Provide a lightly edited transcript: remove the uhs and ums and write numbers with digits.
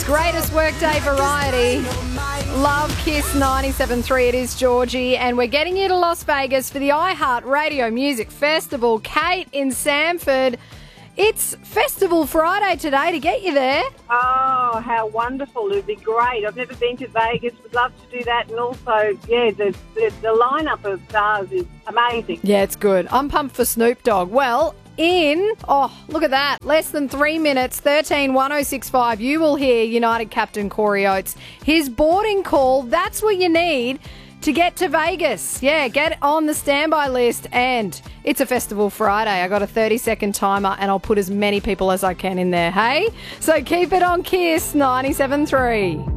Greatest workday variety. Love Kiss 97.3. It is Georgie, and we're getting you to Las Vegas for the iHeart Radio Music Festival. Kate in Samford. It's Festival Friday today to get you there. Oh, how wonderful. It would be great. I've never been to Vegas. Would love to do that. And also, yeah, the lineup of stars is amazing. Yeah, it's good. I'm pumped for Snoop Dogg. Well, look at that, less than 3 minutes, 13-1065, you will hear United captain Corey Oates. His boarding call, that's what you need to get to Vegas. Yeah, get on the standby list, and it's a Festival Friday. I got a 30-second timer, and I'll put as many people as I can in there, hey? So keep it on Kiss 97.3.